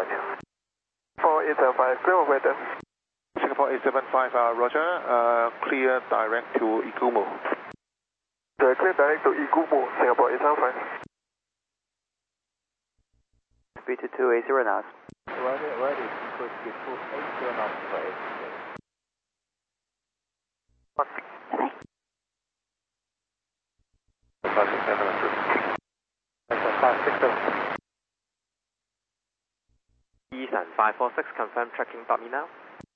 4875, clear operator. Singapore 875, Roger, clear direct to Igumo. Clear direct to Igumo, Singapore 875. Speed to 280 knots. Ready, equals to 280 knots for 8. Bye-bye. 567. Eason 546, confirm tracking me now.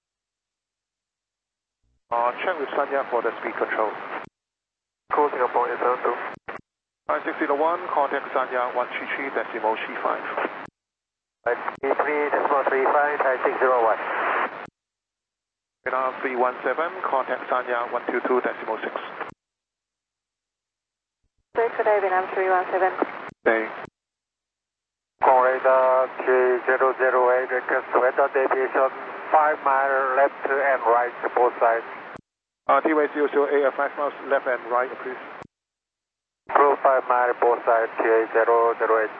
Check with Sanya for the speed control. Cool, Singapore 872. 5601, contact Sanya 133.35. 3.35, Thai 601. Vietnam 317, contact Sanya 122.6. Clear today, Vietnam 317. Day. Radar 3008, request weather deviation 5 mile left and right both sides. T-way 008, 5 miles left and right, please. Approve 5 mile both sides, TA 008.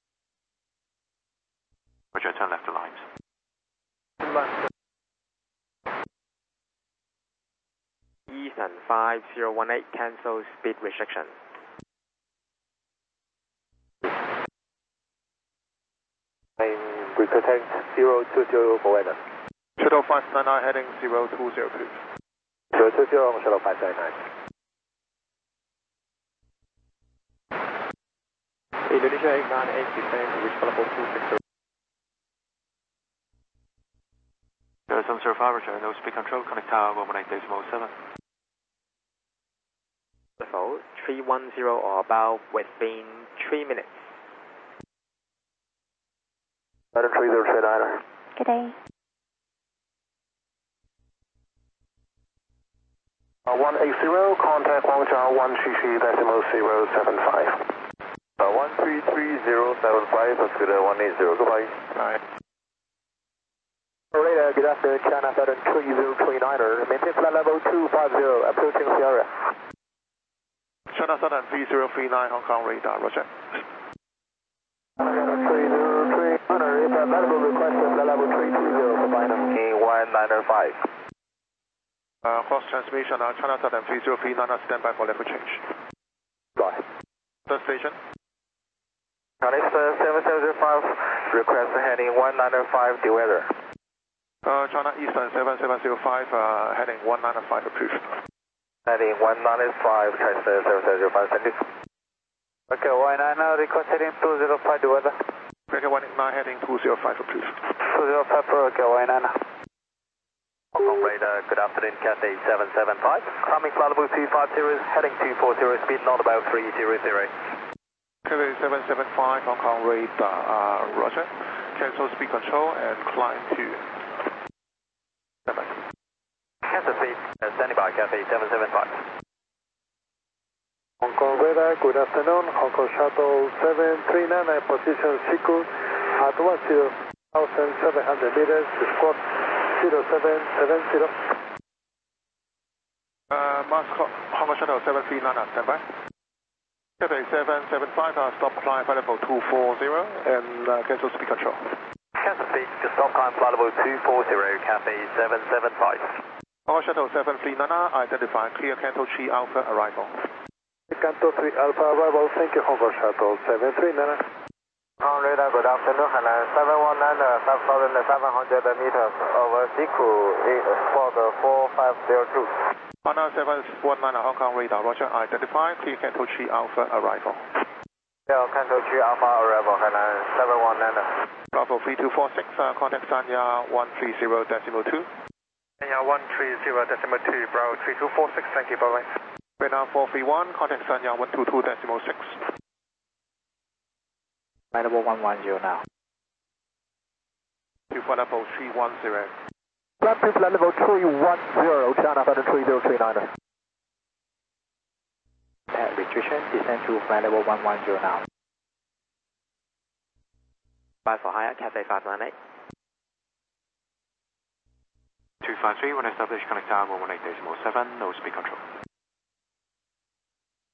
Roger, turn left to lines. Eason 5018, cancel speed restriction. I'm requesting 020 for weather. Shuttle 599 heading 020, please. 020, Shuttle 599. Indonesia 898, descend to reach level 260. 075, Roger, no speed control, connect tower 118.7. 310 or about within 3 minutes. 3039. Good day. 180, contact launch 133.075. 133.075, let's go to 180, goodbye. Right. Radar, good afternoon, China Southern 3039er, maintain flight level 250, approaching Sierra. China Southern 3039, Hong Kong radar, Roger. 3039er, if available, request flight level 320 for final. 1995. Cross transmission, China Southern 3039, standby for level change. Bye. Third station. Chinese 7705, request heading 195, the weather. China Eastern 7705, heading 195, approved. Heading 195, Chinese 7705, send it. Okay, 199, request heading 205, the weather. Breaker 189, heading 205, approved. 205, okay, 199. Hong Kong radar, good afternoon, Cathay 775. Climbing flight level 250, heading 240, speed not about 300. Cathay 775, Hong Kong radar, Roger. Cancel speed control and climb to 7. Cancel speed, standing by, Cathay 775. Hong Kong radar, good afternoon, Hong Kong shuttle 739, position Shiku at 10,700 meters, squawk 0770. Moscow, Hong Kong shuttle 739, standby. Cathay 775, stop climb flight level 240 and cancel speed control. Cancel speed, just stop climb flight level 240, Cathay 775. Hong Kong shuttle 739, identify clear Canto 3 Alpha arrival. Canto 3 Alpha arrival, thank you, Hong Kong shuttle 739. Hong radar, good afternoon, Hainan 719, 5,700 meters over Siku, squawk 4502. Hainan 719, Hong Kong radar, Roger, identify clear Canto 3 Alpha arrival. Yeah, Canto 3 Alpha arrival, Hainan 719. Bravo 3246, contact Sanya 130.2. Sanya 130.2, Bravo 3246, thank you, bye-bye. Vietnam 431, contact Sanya 122.6. Flight level 110 now. To flight level 310. Flight to flight level 310, China Southern 3039. Pad restriction, descend to flight level 110 now. Bye for higher, Cathay 598. 253, when established, connect tower 118.7, no speed control.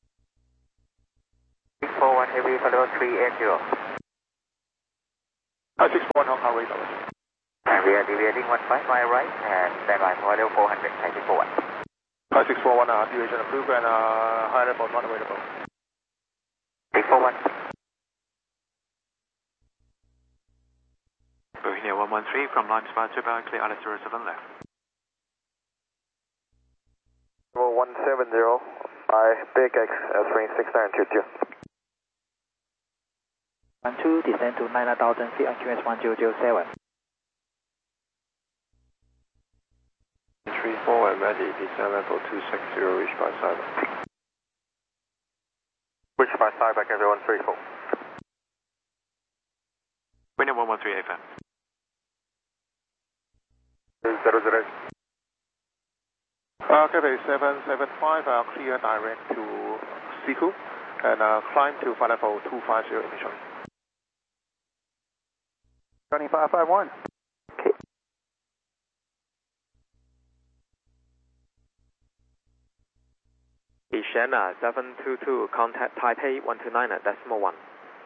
641 heavy, flight level 380. 561 Hong Kong radar. And we are deviating 15 mile right and stand by for level 400, Taipei 41. 5641, deviation approved and high level not available. 841. Bohemia 113 from line departure bound clear Alice 07 left. 170 by Big X, S-Ring 6922. 12, descend to 9,000 feet on QS 1007. 34 and ready, descend level 260, reach by cyber. Reach by cyber, Cafe 134. Bohemia 113 FM. 00. Cafe 775, clear direct to Siku and climb to flight level 250 initially. 2551. Ishana 722, contact Taipei 129.1.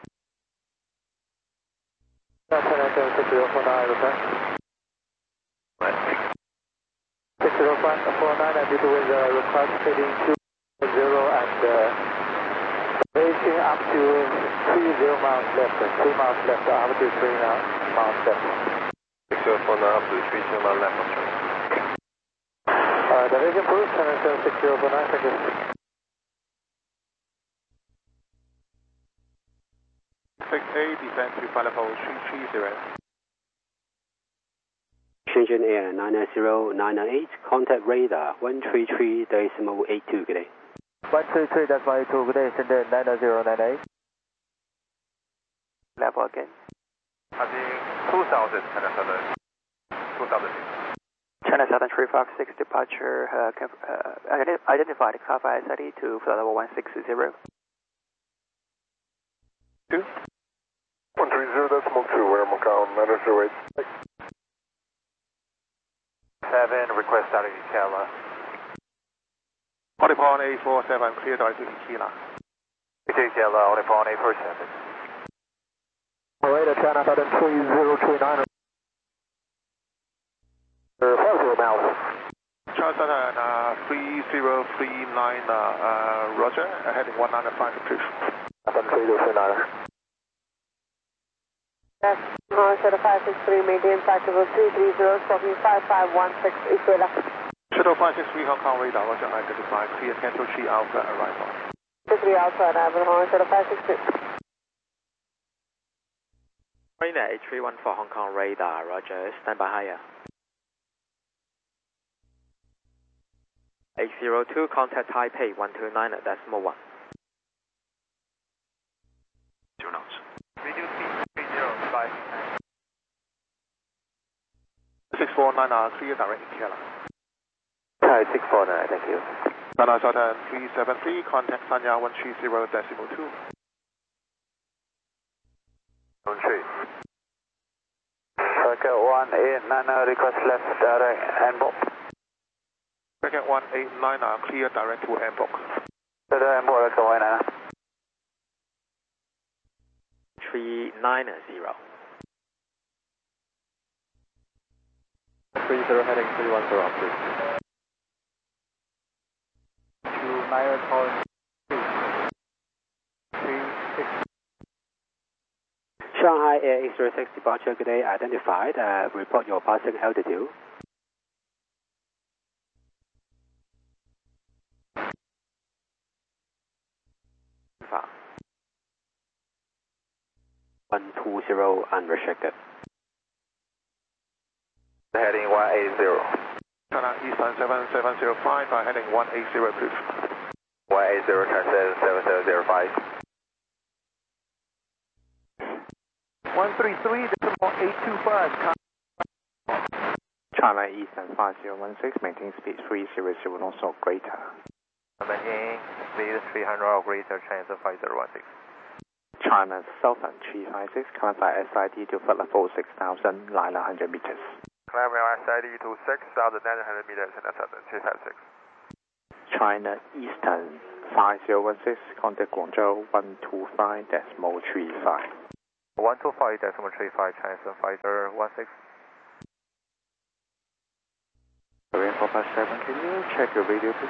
60549 and due with request heading 20 and racing up to 30 miles left, 3 miles left, up to 3 miles left. 6049 up to 30 miles left. The racing boost, 6049, thank you. Descend to flight level 330. Shenzhen Air 990-998, contact radar 133.82, good day. 133.82, good day, Shenzhen 990-98. Level again. Heading 2000, China Southern. 2000. China Southern 356, departure identified Kappa SID to flight level 160. 2. 130.2, we're Macau, 908. 7, request out of Ikela. Audipon 847, clear direct to Ikela. Ikela, Audipon 847. Alright, China Southern 3039. 40 miles. China Southern 3039, Roger, heading 195 approved. Southern 3039. That's Shuttle 563, maintain flight level 230, stroking 5516, Equator. Shuttle 563 Hong Kong radar, Roger, identified, clear Central 3 Alpha arrival. 3 Alpha, Navajo, Shuttle 563. Marina 8314 Hong Kong radar, Roger, stand by higher. 802, contact Taipei 129.1. 2 knots. Reduce speed 30, bye. 649, clear direct Ikela. Hi, 649, thank you. China Southern 373, contact Sanya 130.2. 13. Circuit 189, request left direct handbook. Circuit 189, clear direct to handbook. Handbook, let's go 189. 390. 30 heading 310 please. 36. Shanghai Air 806 departure, good day, identified, report your passing altitude. Far. 120 unrestricted. Heading 180. China Eastern 7705, heading 180 approved. 180, transit 7705. 133.825. China Eastern 5016, maintain speed 300 knots or greater. Maintaining speed 300 or greater, transit 5016. China Southern 356, climb by SID to flight level 6,900 meters. Climb SID to 6,900 meters in the Southern 356. China Eastern 5016, contact Guangzhou 125.35. 125.35, Chinese fighter 16. Korean 457, can you check your radio please?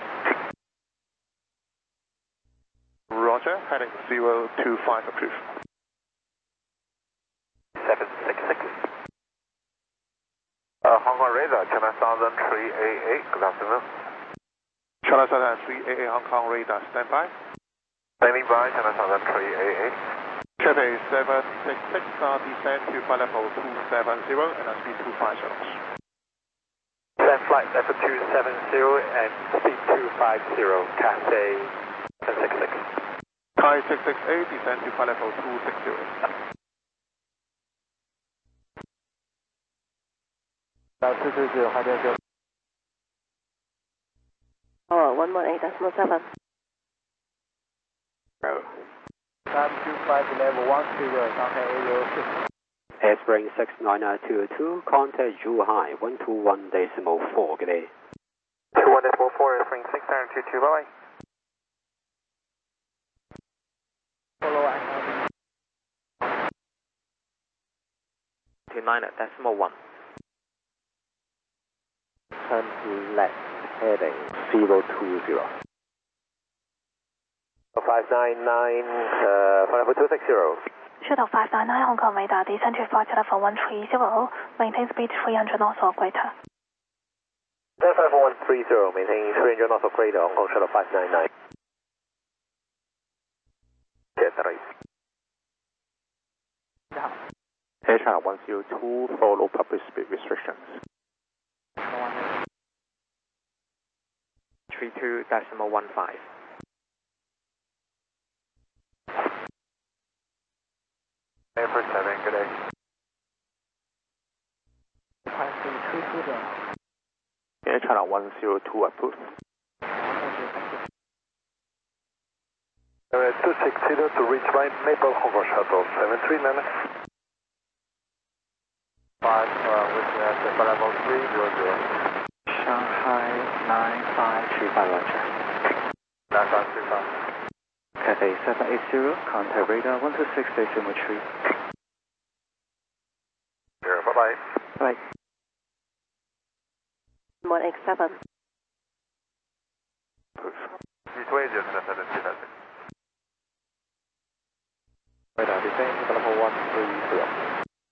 Roger, heading 025 approved. 766. Hong Kong radar, China Southern 388, good afternoon. China Southern 388 Hong Kong radar, standby. Standing by, China Southern 388. Cathay 766, descend to flight level 270 and speed 25 knots. Descend flight level 270 and speed 250, Cathay 766. Thai 668, descend to flight level 260. Now 220, high deck. 118.7. Time 25 level 10, contact area 6. Airspring 69922, contact Zhuhai 121.4, good day. 21.4, Airspring 69922, bye-bye. Follow acknowledge. 29.1. Turn left, heading 020. 599, flight level 260. Shuttle 599 Hong Kong radar, descend to flight level 130, maintain speed 300 knots or greater. Flight level 130, maintain 300 knots or greater, Hong Kong Shuttle 599. Air China 102, follow public speed restrictions. 32.15. Airport 7, good day. Air China 102, approved. 260 to reach by Maple Hong Kong Shuttle 739. 5, wishing at flight level 300. Shanghai 9535, Roger. 9535. Cathay 780, contact radar 126 decimal 3. Sure, bye-bye. Bye. 187. G20, China Southern 356. Radar descend to level 130.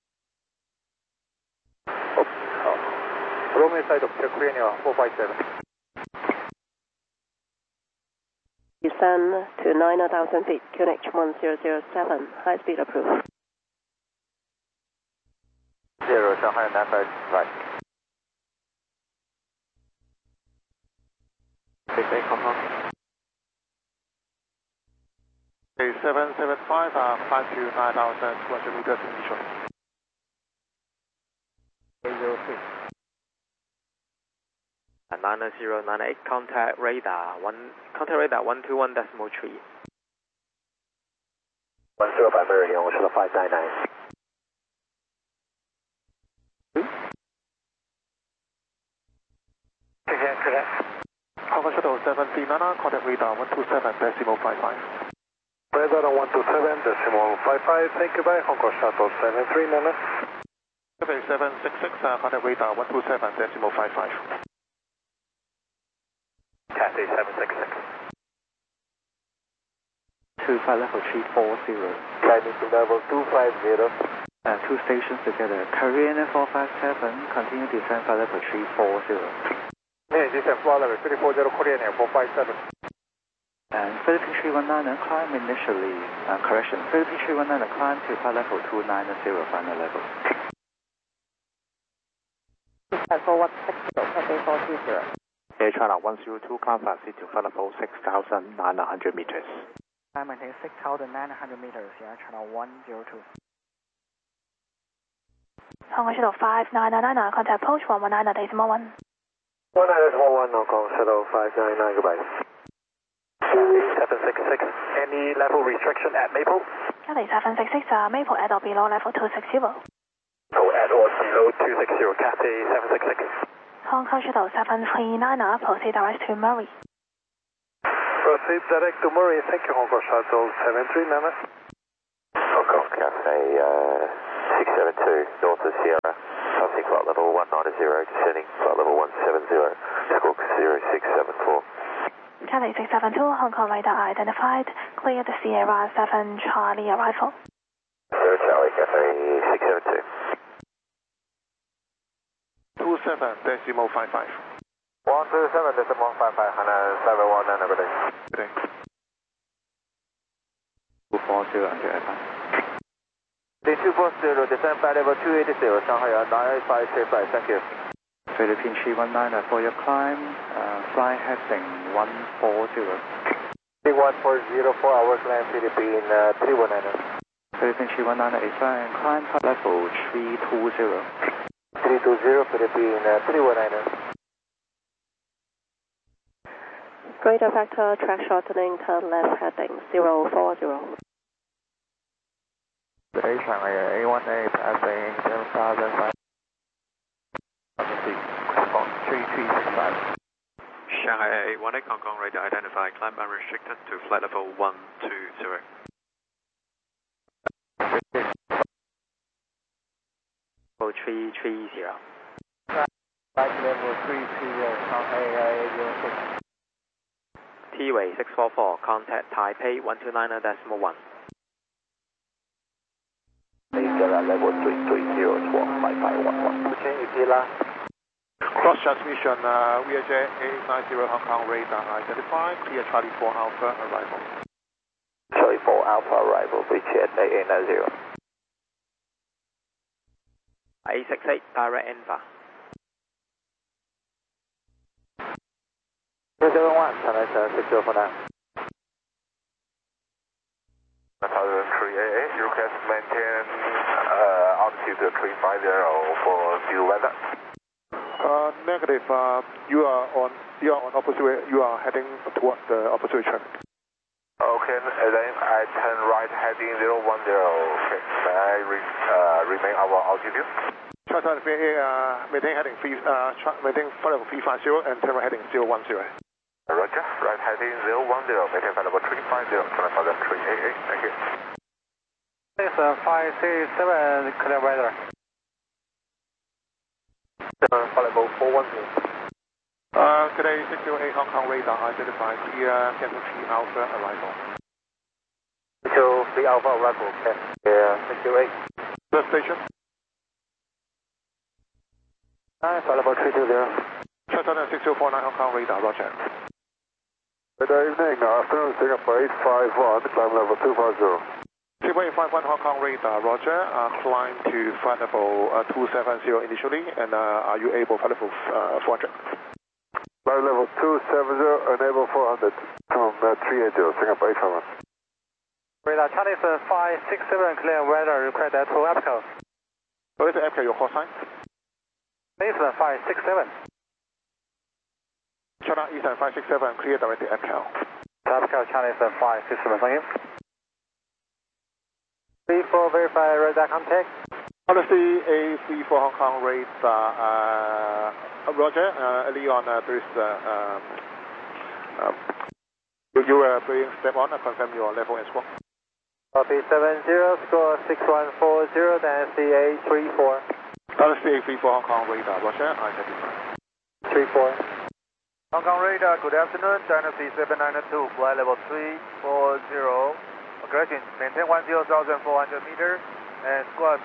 Wrong side of Korean 457. Descend to 9,000 feet, QNH 1007, high speed approved. 0, Shanghai 95, Hong Kong. 775, climb to 9,200 meters initially. 806. 99098, contact radar 121.3. 10 by Meridian, Hong Kong Shuttle 599. Correct. Hong Kong Shuttle 739, contact radar 127.55. Radar 127.55, thank you, bye. Hong Kong Shuttle 739. Cathay 766, contact radar 127.55. Cathay 766. To flight level 340. Climbing to level 250. Two stations together. Korean 457, continue descend flight level 340. Descend flight level 340, Korean 457. And Philippine 319, climb initially. Correction, Philippine 319, climb to flight level 290, final level. Level 160, Cathay 420. Air China 102, climb fast to flight level 6,900 meters. I maintain 6,900 meters, Air China 102. Hong Kong Shuttle 5999, contact approach 119.1. 19.1, Hong Kong Shuttle 599, goodbye. 766, any level restriction at Maple? Cathay 766, Maple at or below level 260. Oh, at or below 260, Cathay 766. Hong Kong Shuttle 739, proceed direct to Murray. Proceed direct to Murray, thank you, Hong Kong Shuttle 739. Hong Kong, Cathay. 672 north of Sierra, passing flight level 190, descending flight level 170, squawk 0674. Charlie 672, Hong Kong radar identified, clear the Sierra 7 Charlie arrival. Sierra Charlie, Cafe 672. 27.55. 127.55, Hana 719, good day. Good day. 240 under advance. 240, descend flight level 280, Shanghai 98535, thank you. Philippine 319 for your climb, fly heading 140. 140 for our climb, Philippine 319. Philippine 319 is flying climb level 320. 320, Philippine 319. Greater factor, track shortening, turn left heading 040. Today, Shanghai A18 passing 7,500. 3365. Shanghai 818 Hong Kong radar identified, climb unrestricted to flight level 120. Level 330. Flight level 330, Shanghai A06. T-Way 644, contact Taipei 129.1. Level 330, squawk 5511. Can you repeat that? Cross transmission, VJ 890 Hong Kong radar identified, clear Charlie 4 Alpha arrival. Charlie 4 Alpha arrival, VJ 8890. 868, direct Enva. 271, China 6049. 1038, you can maintain altitude 350 for due weather. Negative, you are on opposite way, you are heading toward the opposite traffic. Okay, then I turn right heading 010. Okay, may I remain our altitude? Charter maintain heading maintain flight level 350 and turn right heading 010. Roger, right heading 010, maintain flight level 350, turn southern 388, thank you. 567, clear weather. Flight level 410. Today 608 Hong Kong radar identified, clear Cancel 3 Alpha arrival. 603 Alpha arrival, okay. Yeah, 608. The station? Flight level 320. Charter 6049 Hong Kong radar, roger. Good evening, afternoon, Singapore 851, climb level 250. Singapore 851 Hong Kong radar, roger. Climb to flight level 270 initially, and are you able flight level 400? Flight level 270, enable 400 from 380, Singapore 851. Radar Chinese 567, clear weather, request that to APCO. What is the APCO, your call sign? Eastern 567. China Eastern 567, clear directly APCO. APCO Chinese 567, thank you. 34, verify radar contact. Honestly, A34 Hong Kong radar, roger. Early on, there is you were being step on, confirm your level and squawk. Copy 70, score 6140, then CA34. Honestly, A34 Hong Kong radar, roger. Identify. 34. Hong Kong radar, good afternoon, Dynasty 792, flight level 340. Correction, maintain 10,400 meters and squawk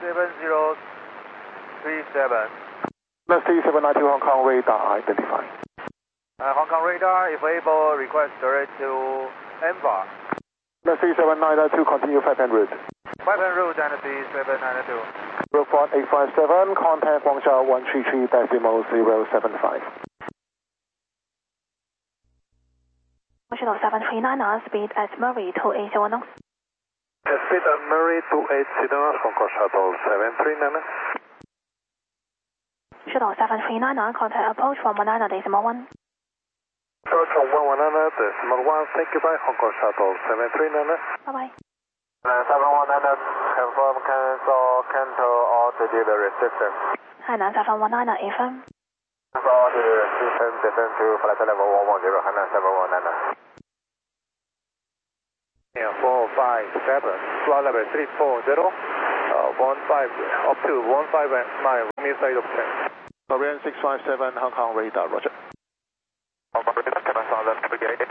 7037. Let's see 792 Hong Kong radar identify. Hong Kong radar, if able, request direct to Enva. Let's see 792, continue 5 en route. 5 en route, Dynasty 792. Report 857, contact Guangzhou 133.075. National 739 speed at Murray 280 knots. Speed at Murray 280 knots, Concord Shuttle 739. Shuttle 739, contact approach from 19.1. Approach from 119.1, thank you, bye, Concord Shuttle 739. Bye-bye. 719, confirm cancel all the restriction. Hainan 719 affirm. Cancel all the restriction, descend to flight level 110, Hainan 719. Yeah, 457, flight level 340. up to 159, Romeo side of 10. Korean 657, Hong Kong radar, roger. Hong Kong radar, China Southern 38.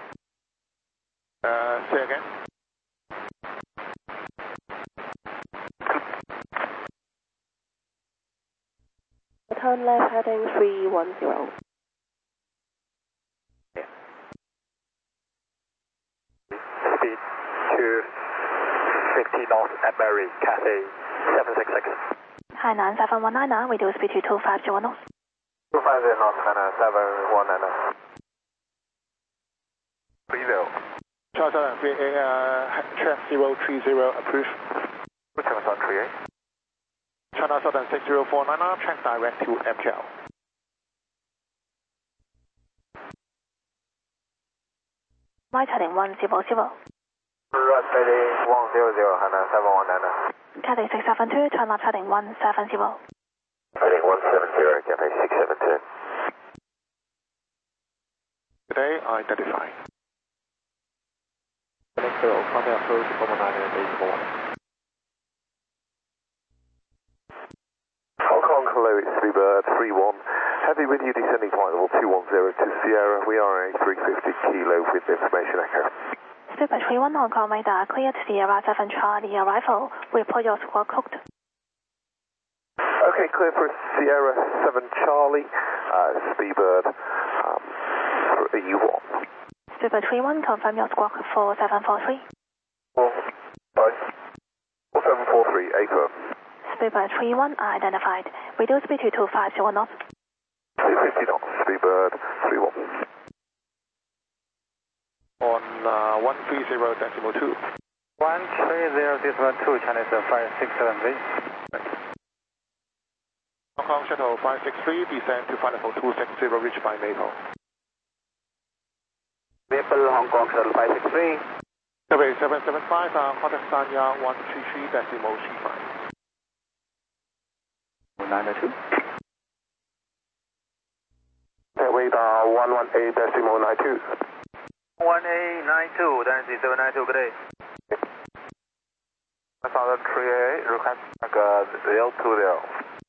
Say again. Turn left heading 310. Speed to 50 knots at Mary, Cathay 766. Hainan 719, radio speed to 250 knots. 250 knots, Hainan 719. 30. China Southern 38, track 030, approved. China Southern 38. China Southern 6049, track direct to MKL. Right heading 100. Right heading 100, Hainan 719. Cathay 672, turn left heading 170. Heading 170, Cathay 672. Today, identify. Next zero, contact approach 419 Hong Kong, hello, it's Freebird 31. Heavy with you descending flight level 210 to Sierra. We are a 350 kilo with information echo. Super 31 Hong Kong radar, clear to Sierra 7 Charlie arrival. Report your squawk code. Okay, clear for Sierra 7 Charlie, Speedbird 31. Super 31, confirm your squawk 4743. 4743, affirm. Speedbird 31 identified. Radio speed to 250 knots. 250 knots, Speedbird 31. On 130.2. 130.2, Chinese 567. Hong Kong Shuttle 563, descend to flight level 260, reached by Maple. Maple, Hong Kong Shuttle 563. Survey 775, contact Sanya 133.35. 902. Radar 118.92. 1892, Density 792, good day. Southern 38, request 020.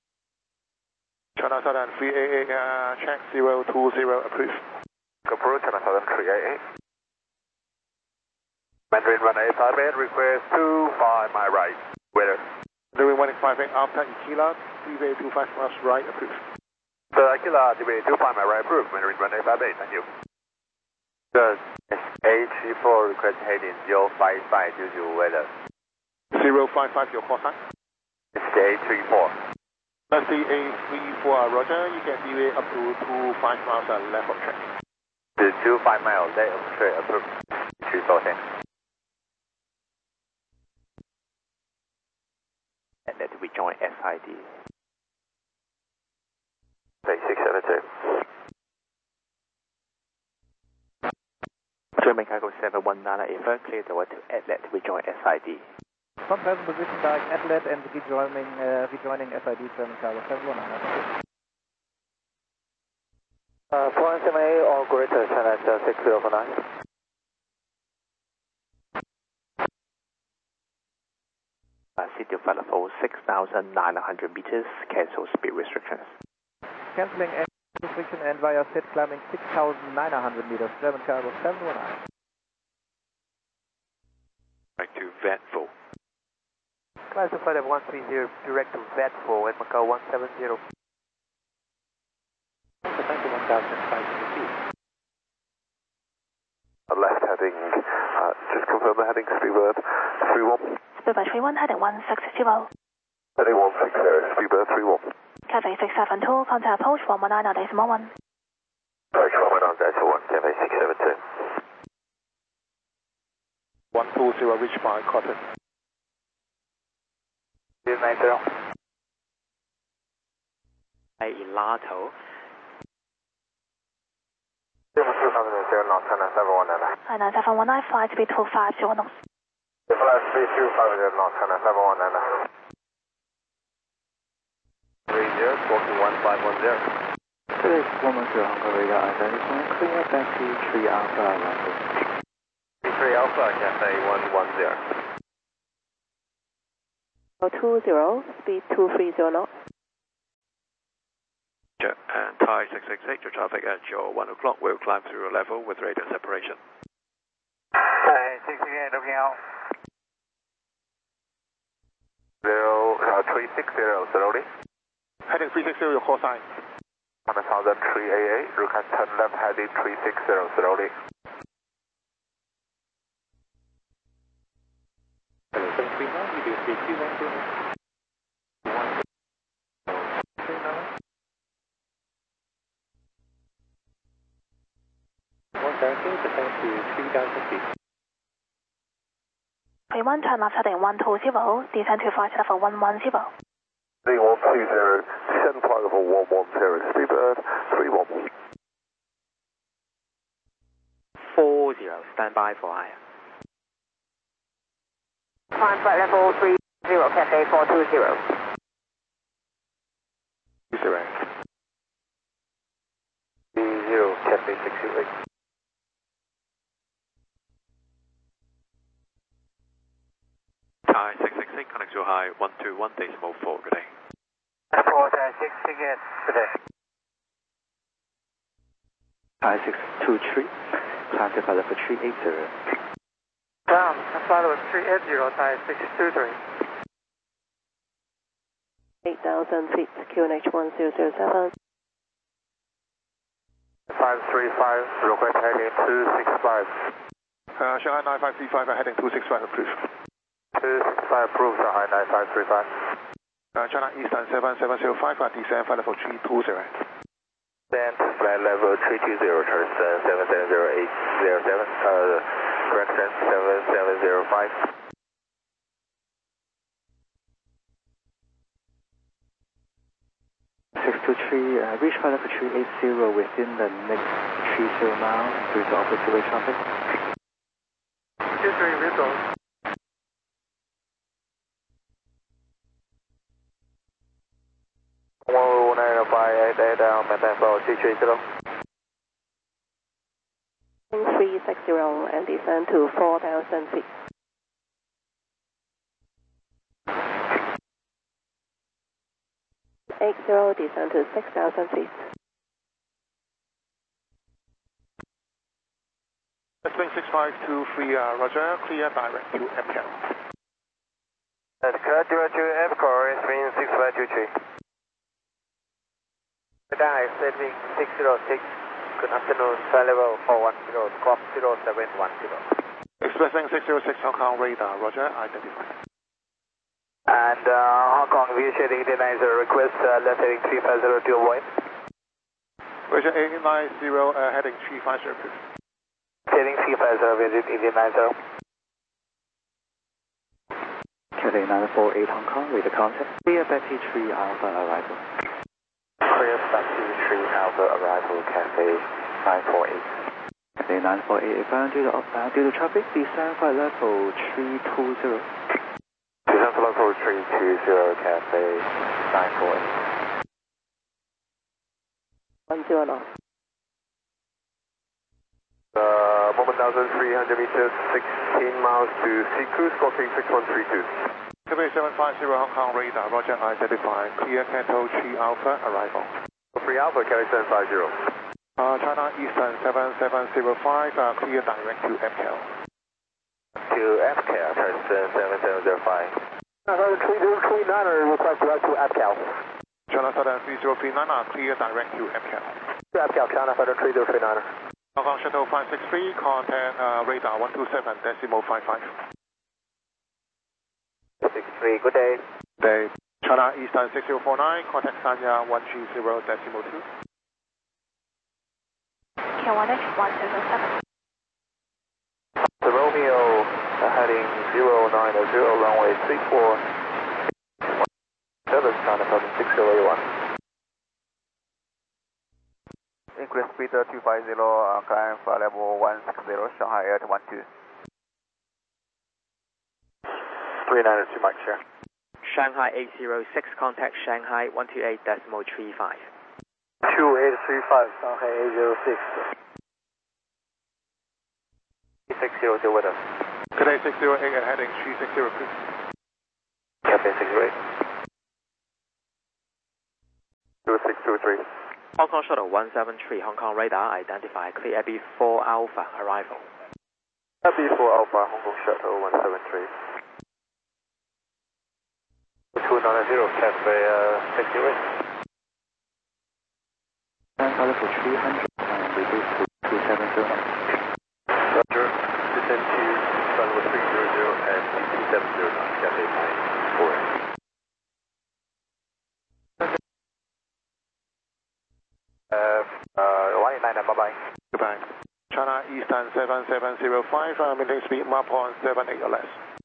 China Southern 388, check 020, approved. Approve, China Southern 388. Mandarin 185, request 25, my right. Weather. Mandarin 185, after Ikila, DVA 25 miles right, approved. So Ikila, DVA 25, my right, approved. Mandarin 185, thank you. Good. A34, request heading 055 due to weather. 055, your call sign? It's the A34. That's the A34, roger. You can deviate up to 25 miles left of track. The 25 miles left of track, approved. 314. And let we join SID. 672. German Cargo 719 Ava, clear the way to Atlet, rejoin SID. From present position, direct Atlet and rejoining SID German Cargo 719. Foreign 7A or greater, China 6049. City of flight level 6,900 meters, cancel speed restrictions. Cancelling restriction and via set climbing 6,900 meters, German Cargo 719. Back to VATFul. Class of flight 130, direct to VATFul at Macau 170. Thank you, 1,500 Left heading, just confirm the heading, Speedbird 31. Speedbird 31 heading 160. Heading 160, Speedbird 31. Cathay 672, contact approach 119.1. Approach 119.1, Cathay 672. 120, reached by Cotton. 290. Elato. 250 knots, China 719. Hainan 719, flight speed 250 knots. Flight speed 250 knots, China 719. 30, walking 1510. Today is 110 Hong Kong radar identify, clear back to 3 Alpha arrival. 3 Alpha, Cathay 110. 20, speed 230 knots. And Thai 668, your traffic at your 1 o'clock will climb through a level with radio separation. Thai 668, looking out. 360, slowly. Heading 360, your call sign. 1003AA, you can turn left heading 360, slowly. Hello, 739, you do 3210. 130, descend to 3000 feet. Pre-1 turn left heading 120, descend to flight level 110. 3120, descend flight level 110, speedbird 31. 40, stand by for higher. Climb flight level 30, Cafe 420. 0. 0, Cafe 628. Thai 668, connect to high 121.4, good day. 4, Thai 668, good day. Thai 623, climb to flight level 380. Down, flight level 380, Thai 623. 8,000 feet, QNH 1007. 535, request heading 265. Shanghai 9535, heading 265, approved. 265, approved, Shanghai 9535. China Eastern 7705, descend flight level 320. Then flight level 320, turn 770807, correction 7705. 623, reach flight level 380 within the next 30 miles due to opposite traffic. 23, visual. maintain flow 330. 360 and descend to 4,000 feet. Descend to 6,000 feet. Swing 6523, Roger, clear direct to MCAL. That's clear direct to MCAL, swing 6523. Dive, setting 606, good afternoon, flight level 410, squawk 0710. Expressing 606 Hong Kong radar, Roger, identified. And Hong Kong, view shading 890, request left heading 350 to avoid. Roger, 890, heading 350, approved. Heading 350, visit 890. Cathay 948 Hong Kong, with the contact. Clear Betty 3 Alpha arrival. Clear Betty 3 Alpha arrival, Cathay 948. Cathay 948, bound due to traffic, descend flight level 320. Descend flight level 320, Cathay 948. 10 knots. Moment 1,300 meters, 16 miles to Sea-Cruise, squawking 6132. Cathay 750 Hong Kong radar, Roger, identified. Clear Canto 3 Alpha, arrival. 3 Alpha, Cathay 750. China Eastern 7705, clear direct to MCAL. To MCAL, turn 7705. China 3039, request direct to MCAL. China Southern 3039, clear direct to MCAL. To MCAL, China Southern 3039. Hong Kong Shuttle 563, contact radar 127.55. 63, good day. Day. China Eastern 6049, contact Sanya 130.2. Q1H 107. The Romeo heading 090, runway 34. 7, China Southern 6081. Increase speed 250, climb flight level 160, Shanghai Air 12. 392 Mike here. Shanghai 806, contact Shanghai 128.35. 2835, Shanghai 806. 360, deal with us. Today 608, heading 360, approved. Cathay Cathay 63. 2623. Hong Kong Shuttle 173, Hong Kong radar, identify clear AB4 Alpha, arrival. AB4 Alpha, Hong Kong Shuttle 173. 290, Cathay 68. Pilot for 300 and reduce to 270 knots. Roger, descend to runway 300 and 270 knots, Cathay 94. Bye-bye. Goodbye. China Eastern 7705, maintain speed map on 78 or less.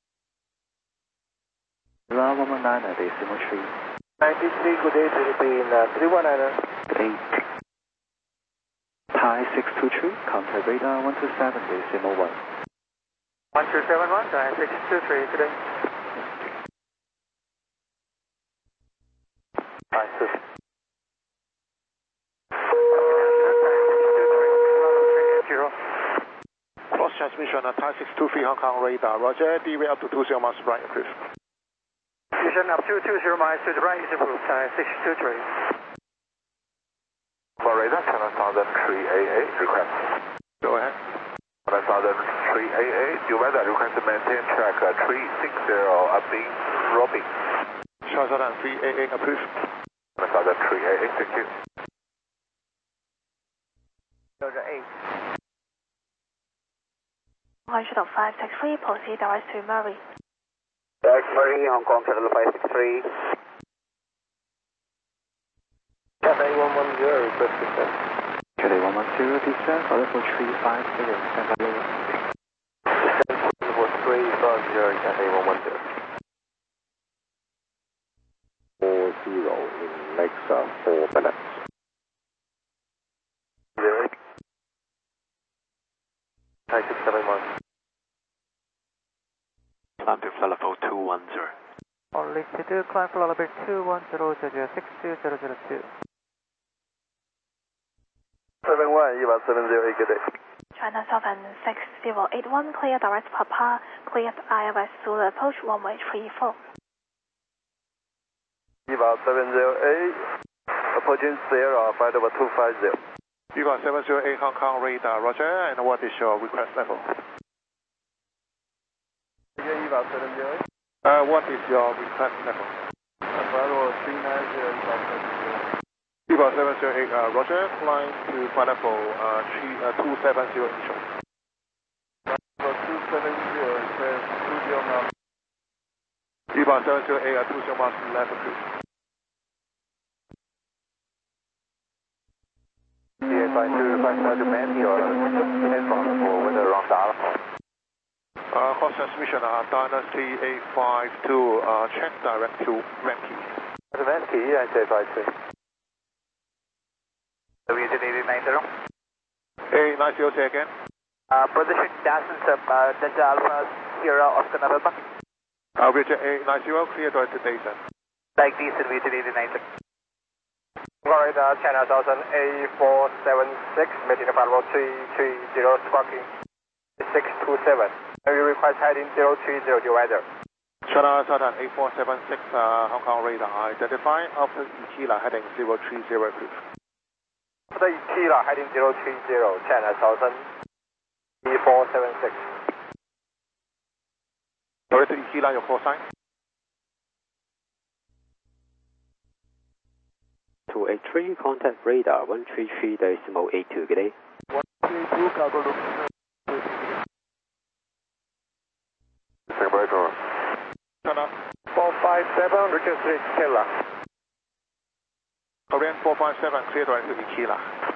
119 decimal 3. 93, good day, Philippine 319. 8. Thai 623, contact radar 127 decimal 1. 1271, Thai 623, good day. Cross transmission at Thai 623 Hong Kong radar, roger, D-way up to 20 miles right, approved. Vision up to 20 miles to the right is approved, Thai 623. For radar, China Southern 388, request. Go ahead. China Southern 388, you weather request to maintain track 360 upbeat, Robin. China Southern 388, approved. China Southern 388, thank you. Roger 8. Hong Kong Shuttle 563, proceed direct to Murray. Direct Murray, Hong Kong Shuttle 563. Cathay 110, request descent. Cathay 110, descent, pilot for 350, stand by lower. Descent for 350, Cathay 110. 40 in next 4 minutes. 08. Thai 671. Climb to flight level 210. Only to do, climb for level 210, 62002. 71, you about 708, good day. China Southern 6081, clear direct Papa, cleared ILS Zulu approach, runway 34. You about 708, approaching Sierra, flight level 250. You got 708 Hong Kong radar, roger, and what is your request level? Again, you about 708. What is your request level? Flight level 390, You got 708, roger, flying to flight level 270 initial. Level 270, says 20 miles. You got 708, 20 miles left, approved. By 250 men, you're in front for weather around Dallas. Cross transmission, Dynasty 852, check direct to Venky. The Venky, yeah, 852. WZ 890. 890, say again. Position Dassin Delta Alpha Sierra Oscar November. Richard 890, clear direct to Dason. Like Dason, WZ 890. Florida, China Southern A476, maintaining parallel 330, squawking 627. We request heading 030, your weather. China Southern 8476, Hong Kong radar, identify after Ikila heading 030, approved. After Ikila heading 030, China Southern A476. Sorry to Ikila, your call sign. 283, contact radar 133.82, good day. 132, cargo look. China 457, Richard 6, Killa. Korean 457, clear direct to Ikila.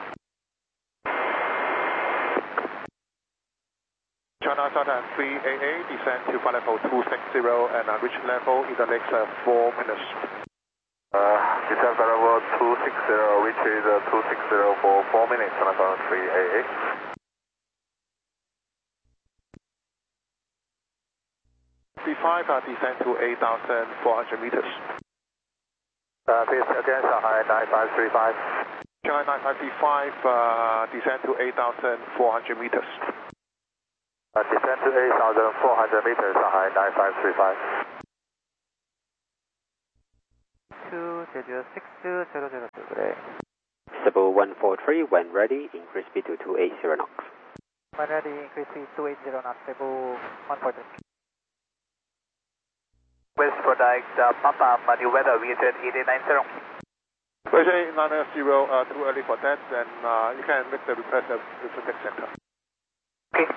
China Southern 388, descend to flight level 260 and reach level in the next 4 minutes. Descent level 260, which is 260 for 4 minutes, China Southern 388. 55, descend to 8,400 meters. Please again, Shanghai 9535. Shanghai 9535, descend to 8,400 meters. Descend to 8,400 meters, Shanghai 9535. schedule 62002, good day. Cebu 143, when ready, increase speed to 280 knots. When ready, increase speed 280 knots, Cebu 143. West Product, Papa, Muddy Weather, VHF 8890. Version 890, too early for that, then you can make the request at the contact center. Okay.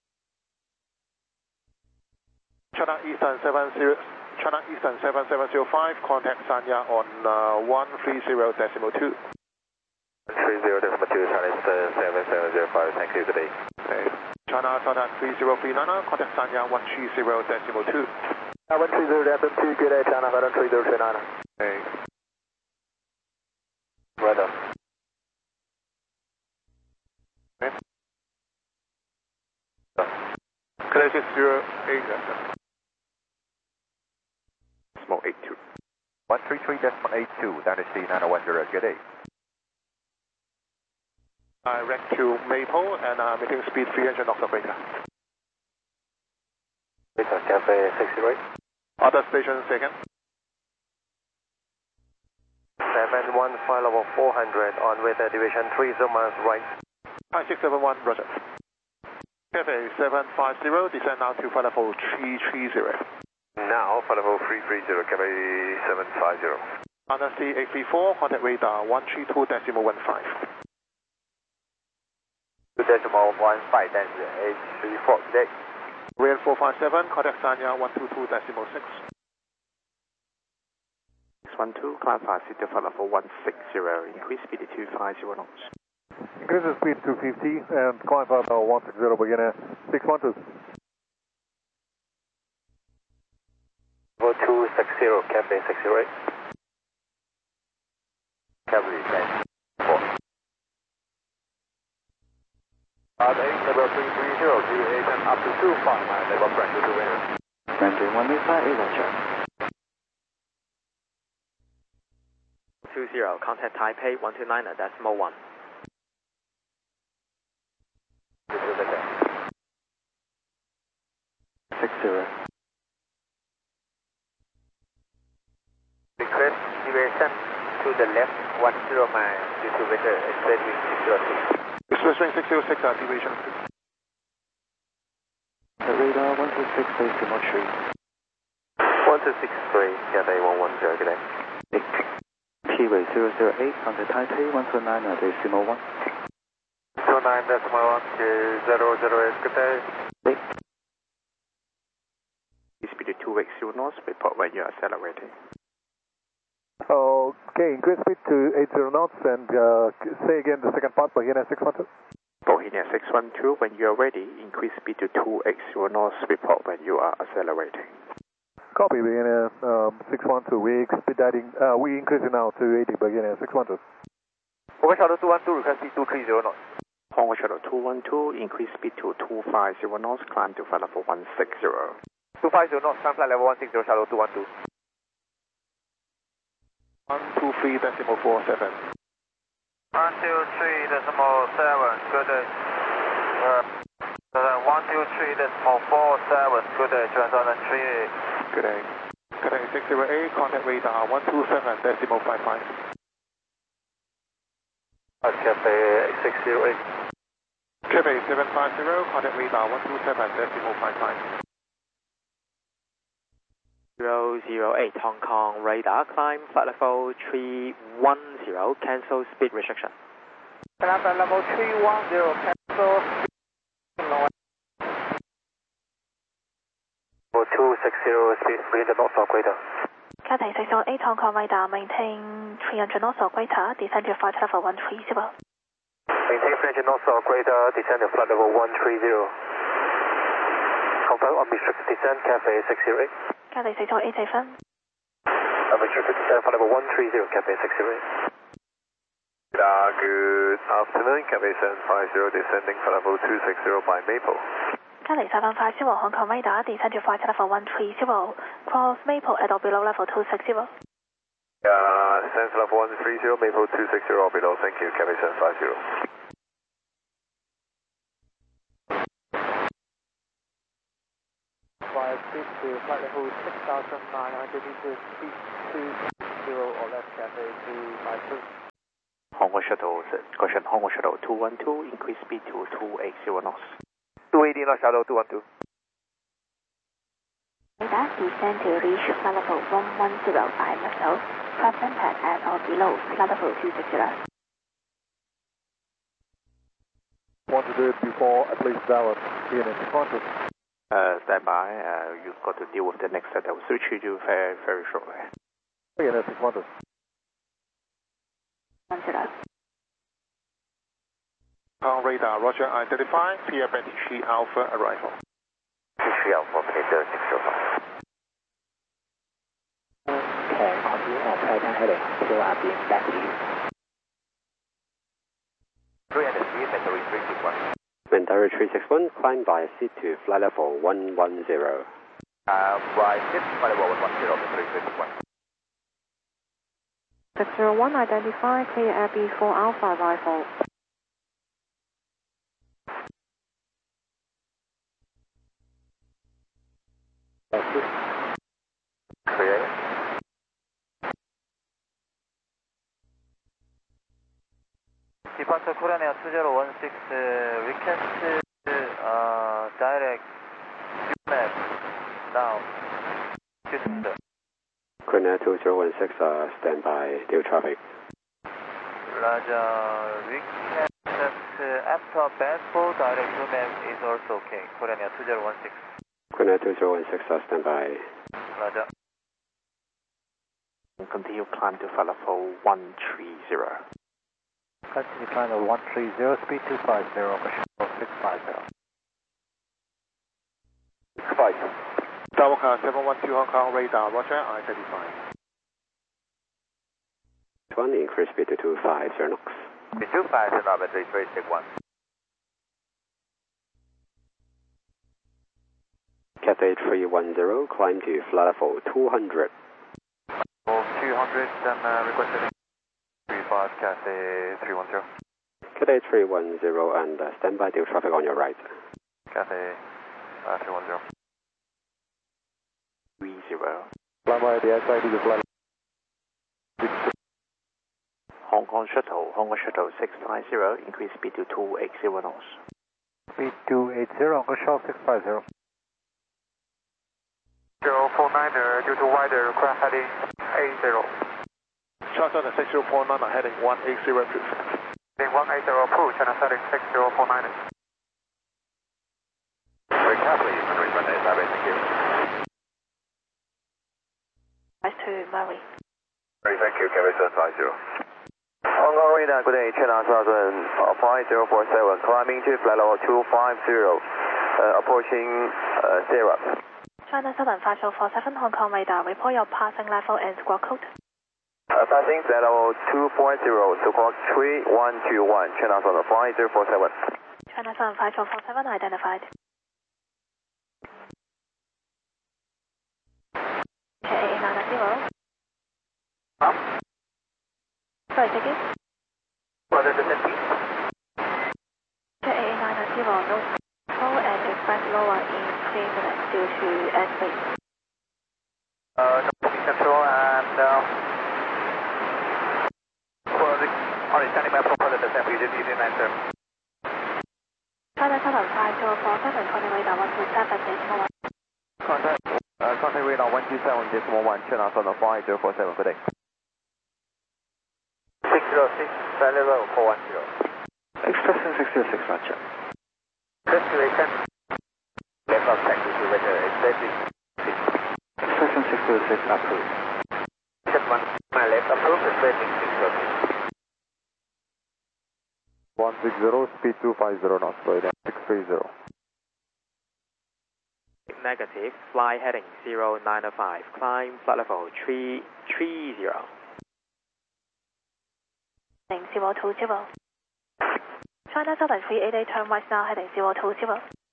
China Eastern 7705, contact Sanya on 130.2. 130.2, China Eastern 7705, thank you, good day. Okay. China Southern 3039, contact Sanya 130.2. 130.2, good day, China Southern 3039. Okay. Weather. Okay. Clear 608. Small 82. 133.82, Dynasty 910, good day. Direct to Maple and meeting speed 300 knots of radar. Cafe 608. Other station second. 715 level 400 on weather division 30 miles right. Hi 671, roger. Cafe 750, descend now to flight level 330. Now, flight level 330, Cafe 750. Dynasty 834, contact radar 132.15. 2.15, that's 834, today. Rail 457, contact Sanya 122.6. 612, climb 5 to flight level 160, increase speed to 250 knots. Increase the speed to 250 and climb flight level 160, beginner 612. 260, Cafe 608. Cavalry 4. Level 330, QA and up to 25 miles, level pressure to winner. Mandarin 185, roger. 20, contact Taipei 129.1. 60. Request deviation to the left 10 miles due to weather, extend wind 606. Express wing 606, deviation. The radar 126, decimal 3. 1263, Cafe 110, good day. T-Way 008, contact Taipei 129, decimal 1. 29.1 to 008, good day. Speed to 280 knots, report when you are accelerating. Okay, increase speed to 80 knots and say again the second part, Bohemia 612. Bohemia 612, when you are ready, increase speed to 280 knots, report when you are accelerating. Copy, Bohemia 612, we expediting, we increasing now to 80, Bohemia 612. Over Shuttle 212, request speed 230 knots. Over Shuttle 212, increase speed to 250 knots, climb to flight level 160. 250 knots, climb flight level 160, Shuttle 212. 123.47. 123.7, good day. 123.47, good day, Transaction 3. Good day. Cadet 608, contact radar 127.55. Cafe 608. Cafe 750, contact radar 127.55. 008, Hong Kong radar, climb flight level 310, cancel speed restriction. Climb flight level 310, cancel speed. 260, speed 300 knots or greater. Cathay 608, Hong Kong radar, maintain 300 knots or greater, descend to flight level 130. Maintain 300 knots or greater, descend to flight level 130. Confirm unrestricted descent, Cafe 608. Cathay 608, Jason. Unrestricted descent, flight level 130, Cafe 608. Good afternoon, Cafe 750, descending flight level 260 by Maple. Cathay 750, Hong Kong radar, descend to flight level 130, cross Maple at or below level 260. Descend level 130, Maple 260 or below, thank you, Cafe 750. Speed to flight level 6,900 meters, speed to or left Cathay 252. Hong Kong Shuttle, caution Hong Kong Shuttle 212, increase speed to 280 knots. 280 knots, Shuttle 212. Radar descend to reach flight level 110 IMSO, traveling at or below flight level 260. Want to do it before at least Dallas, PNS 600. Stand by, you've got to deal with the next set. I will switch you to very shortly. PNS 600. 10. On radar, roger, identify, clear Bentley Alpha arrival. Bentley Alpha, Predator 605. Okay, continue on Titan heading, still are being back to you. 303, Mandalay 361. Mandalay 361, climb via seat to flight level 110. Right, sit, flight level 110, 361. 601, identify, clear Abbey 4 Alpha arrival. Clear. Departure Korean Air 2016, request direct map now. Houston. Korean Air 2016, stand by, deal traffic. Roger, request after Bedford direct map is also okay. Korean Air 2016. Korean Air 2016, stand by. Roger. Continue climb to flight level 130. Continue climb level 130, speed 250, Shuttle 650. 65. Tower car 712 Hong Kong radar, roger, identify. 1, increase speed to 250 knots. 250, Normandy 361. Cathay 310, climb to flight level 200. 200, then requested 35, Cathay 310. Cathay 310 and stand by, deal traffic on your right. Cathay 310. 30. Fly by the outside of the flight. Hong Kong Shuttle 650, increase speed to 280 knots. Speed 280, Hong Kong Shuttle 650. 049er, due to wider aircraft heading 80. Charter 6049 heading 180 approved. Heading 180 approved, China heading 6049. Very carefully, you can respond to this, thank you. Nice to Murray. Very thank you, Kevin 750. Hong Kong radar, good day, China 5047, climbing to flight level 250, approaching Sierra. China Southern 5047 Hong Kong radar, report your passing level and squawk code. Passing flight level 240, squawk 3121, China Southern 5047. China Southern 5047 identified. KA990. Sorry, take it. Further descent, please. KA990, no control and expect lower in 3 minutes due to airspace. No control and standing by for further descent, please, if you didn't answer. China Southern 5047, calling radar 127.1. Contact radar 127.1, China Southern 5047, good day. 606, flight level 410. Expression 606, roger. Destination. Left of taxi to weather, expecting. Expression 606, approved. Set 1, my left approved, expecting 606. 160, speed 250 knots, right now, 630. Negative, fly heading 095, climb flight level 330. 020. China Southern 388, turn right now, heading 020.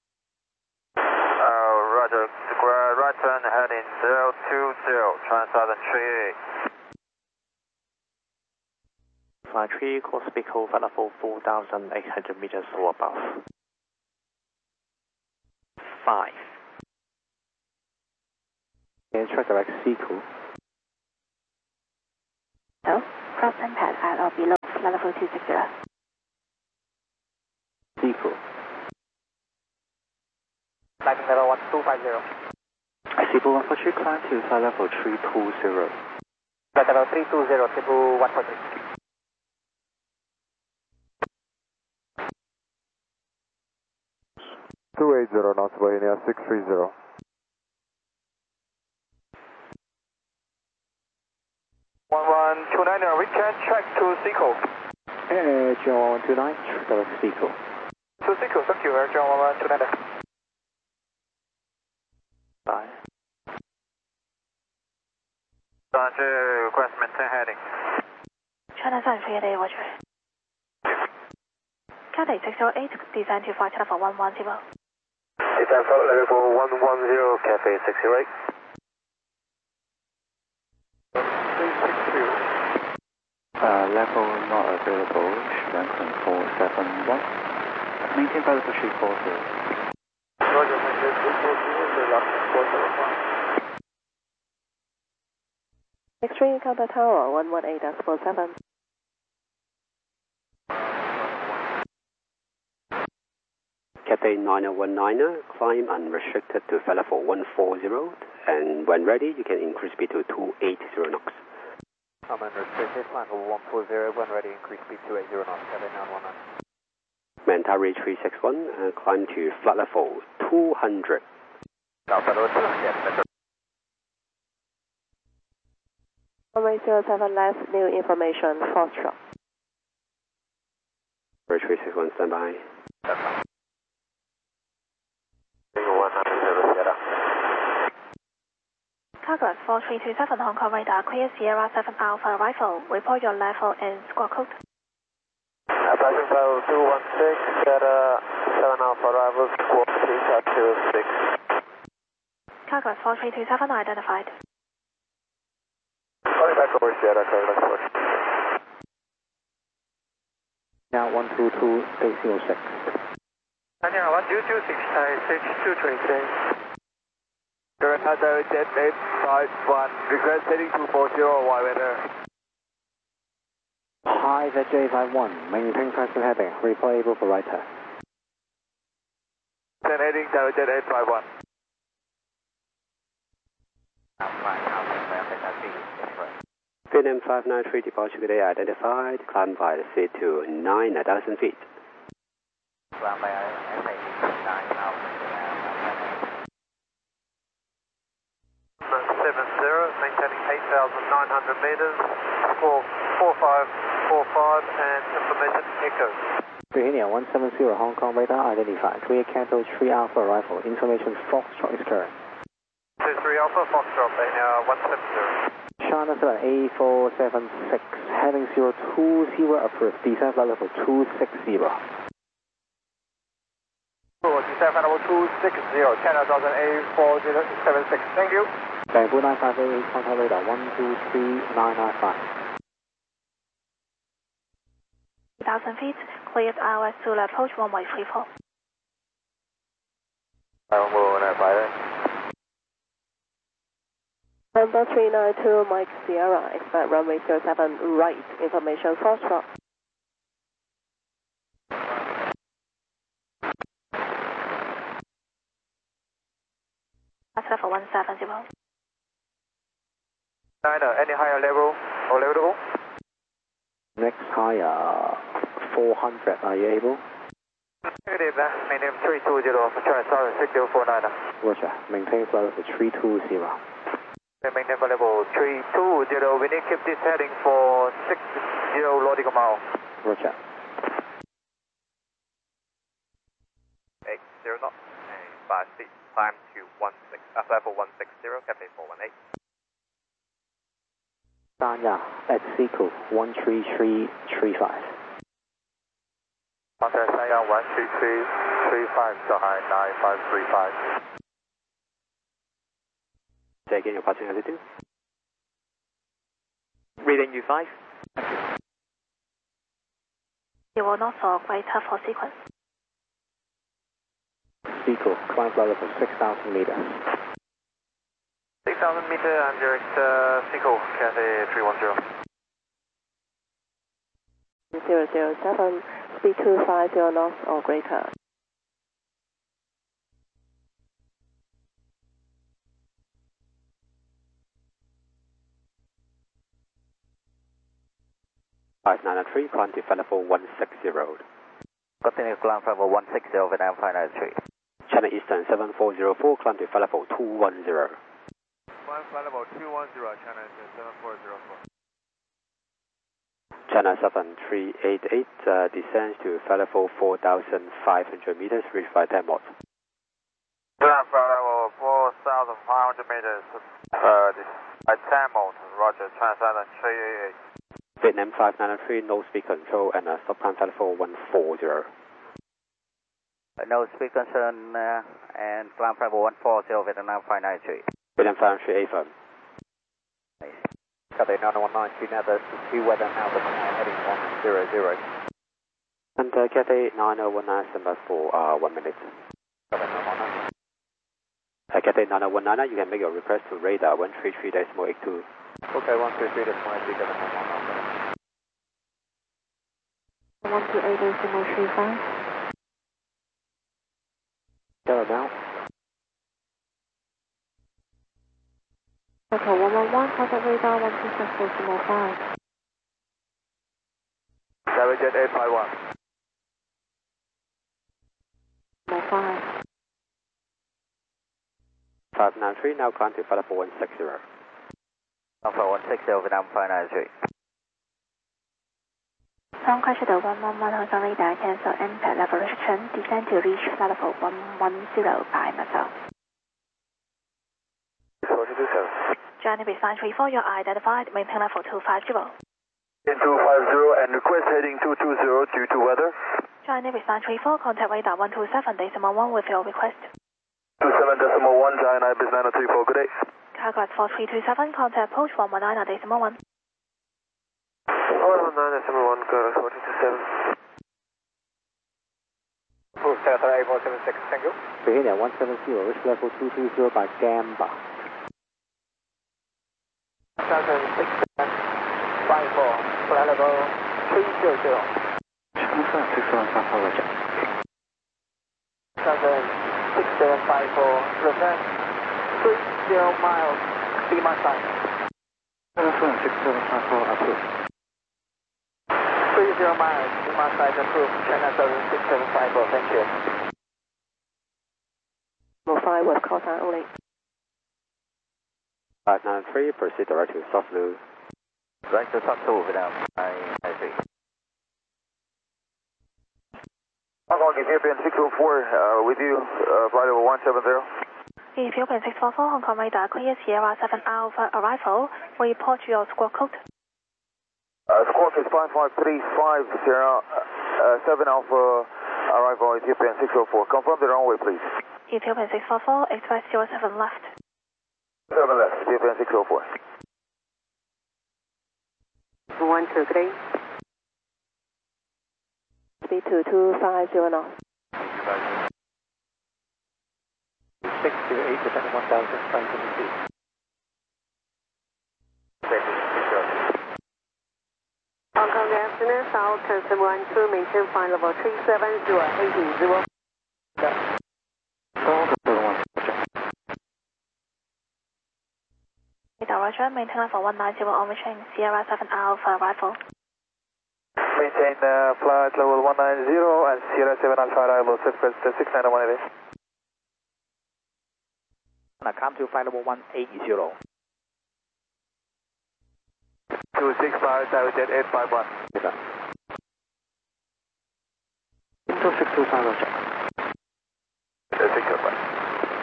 Roger, square right turn heading 020, China Southern 388. Fly 3, course speed hold flight level 4,800 meters or above. 5. And track direct Seacool. flight level 260. Sequel. Climbing level 1250. Sequel 143, climb to flight level 320. Flight level 320, Cebu 143. 280 knots, Bohemia 630. We can track to Seco. Air John 129, track Sequel. To Seco, thank you, Air John 129. Bye. Roger, request maintain heading. China 738, Roger. Cathay 608, descend to flight level 110. Descend flight level 110, Cathay 608. Level not available, Franklin 471. Maintain flight level 340. Roger, maintain 340, Extreme encounter tower 118.7. Cathay 9019, climb unrestricted to flight level 140, and when ready, you can increase speed to 280 knots. I'm unrestricted, climb level 140, when ready, increase speed 280 knots, Cathay 919. Mentari 361, climb to flight level 200. Alpha 200, Runway 07 left, new information, Foxtrot. 361, stand by. Cargo 4327 Hong Kong radar, clear Sierra 7 Alpha arrival. Report your level and squawk code. Passing flight 216, get 7 Alpha arrival, squawk 326. Cargo 4327 identified. Calling back over Sierra, Cargo 4. Now 122, 806. Daniel 1226, Thai 6220 today. Current Hunter Jet 851, request heading 240, wide weather. Hi, J51, maintain present heading, replayable for right turn. Then heading Tower Jet 851. Vietnam 593 departure today identified, climb by the seat to 9,000 feet. Climb by FAT 9,000. 70, maintaining 8,900 meters, score 4545 and information echo. Virginia 170 Hong Kong radar identified, clear Canto 3 Alpha arrival, information Foxtrot is current. 23 Alpha, Foxtrot, Virginia 170. China 7 A476, heading 020 approved, descent flight level 260. Descent flight level 260, China 1000 A476, thank you. Bamboo 958, contact radar 123995. 1,000 feet, cleared ILS Zulu approach runway 34. Number 392, Mike Sierra, expect runway 07 right, information Foxtrot. That's level 170. China, any higher level or level to all? Next higher 400, are you able? Negative, maintain 320 for China Southern 6049. Roger, maintain flight level 320. Maintain flight level 320, we need to keep this heading for 60 nautical mile. Roger. 80 knots, and 5 feet, climb to level 160, Cathay 418. Danya at Seco 13335. Contact Sanya 13335, Shanghai 9535. Say again your passing altitude. Reading U5. You will not for greater for sequence. Seco, climb flight level 6,000 meters. 6,000 meter and direct Seco, Cathay 310. 007, speed 250 knots or greater. (593), climb to flight level 160. Continue climb flight level 160, Vietnam 593. China Eastern 7404, climb to flight level 210. Climb flight level 210, China Eastern 7404. China 7388, descends to flight level 4,500 meters, reach by 10 knots. Climb flight level 4,500 meters, at 10 knots, roger, China 7388. Vietnam 593, no speed control and stop climb flight level 140. No speed concern and climb flight level 140, Vietnam 593. Vietnam 593, affirm. Cathay 9193, now the sea weather now the heading 100. And Cathay 9019, stand by for 1 minute. Cathay 919. Cathay 9019, you can make your request to radar 133.82. Okay, 133.82, Cathay 919. 128.35. Hello now. Hotel 111, contact radar 126.05. Jet 851. 05. 593, now climb to flight level 160. Alpha 160, Vietnam 593. Tom Crash to 111, Hong Kong radar, cancel enter level restriction, descend to reach flight level 110 by myself. 4227. Journey with 534, you're identified, maintain level 250. 250 and request heading 220 due to weather. Journey with 534, contact radar 127.1 with your request. 27.1, China Ibis 9034, good day. Carglass 4327, contact approach 119.1. 119.1, Carglass 4327. Approve, Delta 8476, thank you. Behavior 170, reach level 220 by Gamba. 654, flight level 300. Confirm 6754, roger. 6754, return 30 miles, be my side. Confirm 6754, approved. 30 miles, be my side, approved. China 6754, thank you. 05 with call sign only. 593, proceed direct to South Lu. Right to South Lu, Vietnam 593. Hong Kong Ethiopian 604, with you, flight level 170. Ethiopian 644, Hong Kong radar, clear Sierra 7 Alpha arrival, report your squawk code. Squawk is 55350, Sierra 7 Alpha arrival, Ethiopian 604. Confirm the runway, please. Ethiopian 644, express 07 left. 7 left, Ethiopian 604. 123. Speed 2250 knots. 6 to 8 to 1,500 feet. Hong Kong, good afternoon. South Transfer 12, maintain flight level 37080. Radar Roger, maintain level 190 on reaching Sierra 7 Alpha arrival. Maintain flight level 190 and Sierra 7 Alpha arrival, surface 69188. Come to flight level 180. 265, Jet 851. Info 625, roger. 605.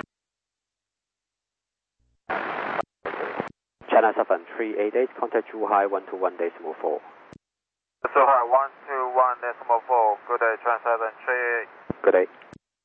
China 7388, contact Zhuhai 121.4. Zhuhai 121.4, good day, China 738. Good day.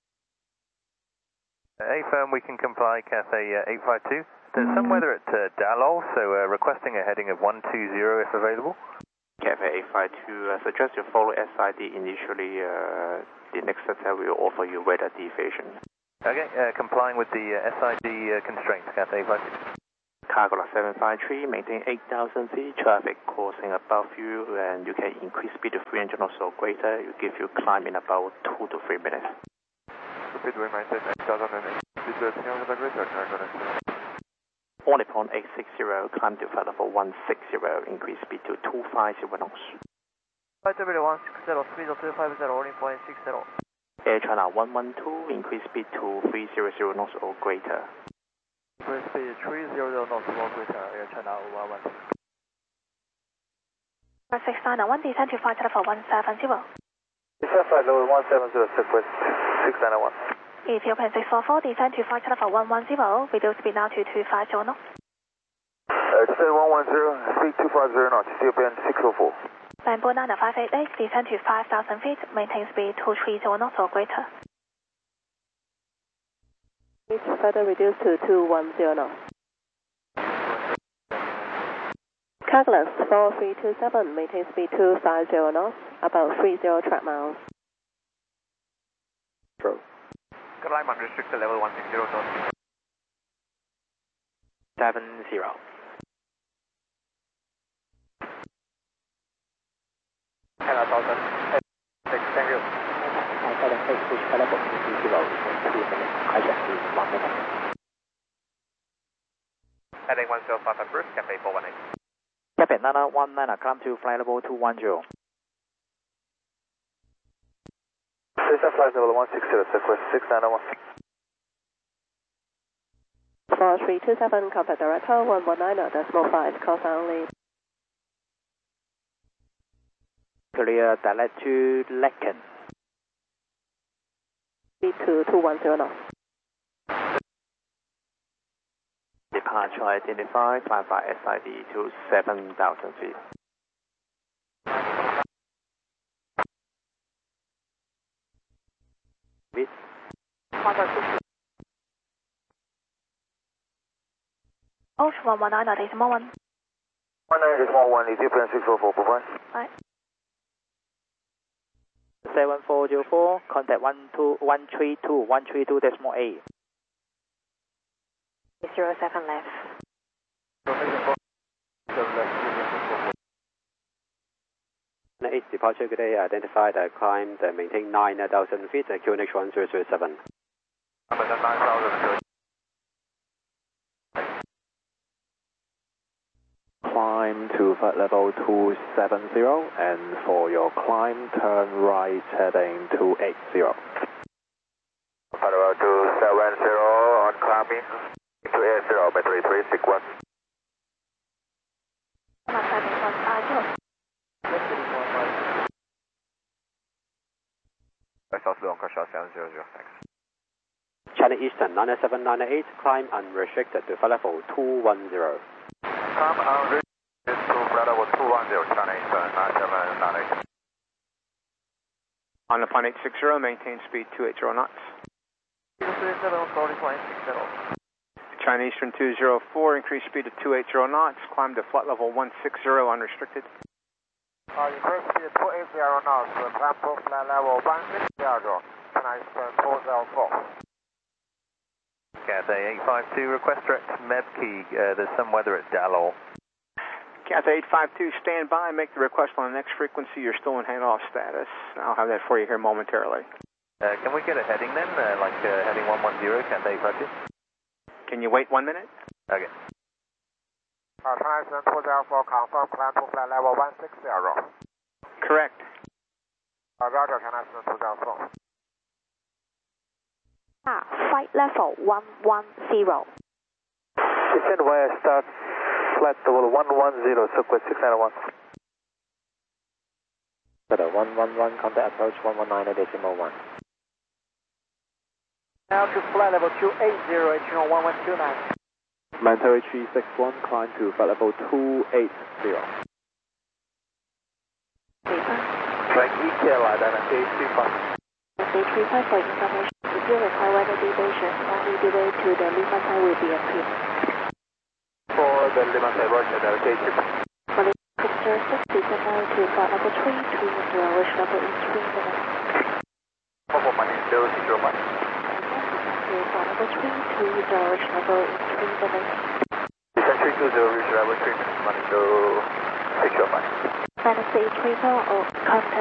AFirm, we can comply, Cathay 852. There's some weather at Dalol, so requesting a heading of 120 if available. Cathay 852, suggest you follow SID initially. The next step will offer you radar deviation. Okay, complying with the SID constraints, Cathay 852. Cargo 753, maintain 8,000 feet, traffic crossing above you, and you can increase speed to 300 knots or greater. It will give you climb in about 2 to 3 minutes. Speedway maintain 8,000 and speed to 300 greater, Cargo. On upon 860, climb to flight level 160, increase speed to 250 knots. Flight level 160, 3050, rolling point 60. Air China 112, increase speed to 300 knots or greater. Increase speed 300 knots or greater, Air China 112. 6991, descend to flight level 170. Descend flight level 170, Southwest 6991. Ethiopian 644, descend to flight level 110, reduce speed now to 250 knots. Descend 110, speed 250 knots, Ethiopian 604. Bamboo 9588, descend to 5,000 feet, maintain speed 230 knots or greater. Speed further reduced to 210 knots. Calculus 4327, maintain speed 250 knots, about 30 track miles. Climb unrestricted level 160 knots. 70. Hello, 1000. Thank you. Push level 2 minutes, crash at 1 minute. Heading 105 Bruce, Cafe 418. Captain Nana 19, climb to flight level 210. Descend flight level 160, Southwest 691. 4327, contact director 119.5, call only. Clear direct to Lecken. Speed to 210 knots. Departure identified, climb by SID to 7,000 feet. Ocean 119, decimal 1. 19.1, Ethiopian 644, provide. Right. 7404, contact 132, decimal 8. 07 left. East departure, good day, identified, climb, maintain 9,000 feet, QNH 1007. Number 9,000. Climb to flight level 270, and for your climb, turn right heading 280. Flight level 270 on climbing, 280 by 3361. Thanks. China Eastern 97998, climb unrestricted to flight level 210. Climb unrestricted to flight level 210, China Eastern 9798. On the plan 860, maintain speed 280 knots. 237, calling point 60. China Eastern 204, increase speed to 280 knots, climb to flight level 160 unrestricted. Increase speed 280 knots, climb to flight level 160, China Eastern 204. Cathay 852, request direct MEBKey, there's some weather at Dalol. Cathay 852, stand by, make the request on the next frequency, you're still in handoff status. I'll have that for you here momentarily. Can we get a heading then, like heading 110, Cathay 852? Can you wait 1 minute? Okay. China Eastern 204, confirm climb to flight level 160. Correct. Roger, China Eastern 204. Flight level 110. Descend via start flight level 110, Southwest 691. 111, contact approach 119, decimal 1. Now to flight level 280, HO 1129. Mandatory 361, climb to flight level 280. Flight EKL identification 35. Say 35 for information. If you require weather deviation, only delay to the Lima side will be approved. For the Lima side, Roger, allocation. For the 606, descend now to flight level 320, which level is 3 minutes. For money, 060 money. To flight level 320, which level is 3 minutes. Descend 320, reach level 3 minutes, money to 605. Fantasy 30 or contact.